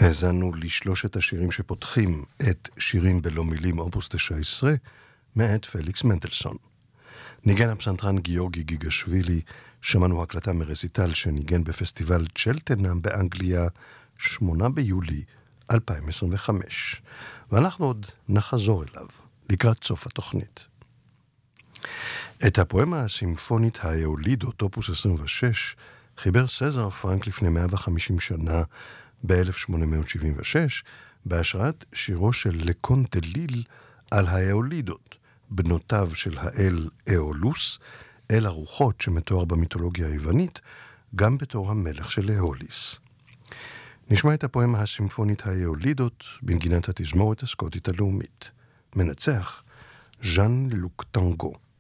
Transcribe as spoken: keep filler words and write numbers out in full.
האזנו לשלושת השירים שפותחים את שירים בלא מילים אופוס תשע עשרה מאת פליקס מנדלסון. ניגן הפסנתרן גיאורגי גיגשווילי, שמענו הקלטה מרסיטל שניגן בפסטיבל צ'לטנאם באנגליה, שמונה ביולי אלפיים עשרים וחמש. ואנחנו עוד נחזור אליו לקראת סוף התוכנית. את הפואמה הסימפונית האאולידות אופוס עשרים ושש חיבר סזר פרנק לפני מאה וחמישים שנה ב-אלף שמונה מאות שבעים ושש בהשראת שירו של לקונט דה ליל על האאולידות, בנותיו של האל אאולוס, אל הרוחות שמתואר במיתולוגיה היוונית, גם בתור המלך של אאוליס. נשמע את הפואמה הסימפונית האאולידות בנגינת התזמורת הסקוטית הלאומית. מנצח ז'אן לוק טנגו.